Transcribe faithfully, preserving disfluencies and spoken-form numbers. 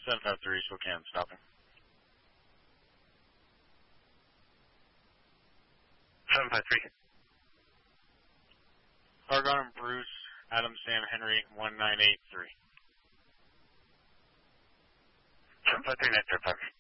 seven five three, Spokane, stopping. seven five three. Argon and Bruce, Adam, Sam, Henry, one nine eight three. seven five three, nine zero five.